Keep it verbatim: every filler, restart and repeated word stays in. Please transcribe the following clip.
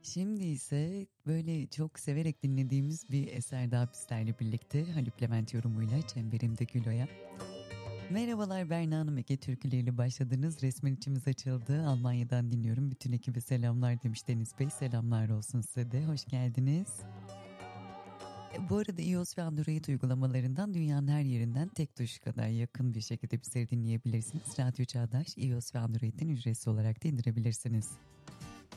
Şimdi ise böyle çok severek dinlediğimiz bir eser daha bizlerle birlikte Haluk Levent yorumuyla Çemberimde Gülo'ya. Merhabalar Berna Hanım, Ege türküleriyle başladınız. Resmen içimiz açıldı. Almanya'dan dinliyorum. Bütün ekibe selamlar demiş Deniz Bey. Selamlar olsun size de. Hoş geldiniz. E, Bu arada iOS ve Android uygulamalarından dünyanın her yerinden tek tuş kadar yakın bir şekilde bizleri dinleyebilirsiniz. Radyo Çağdaş iOS ve Android'den ücretsiz olarak da indirebilirsiniz.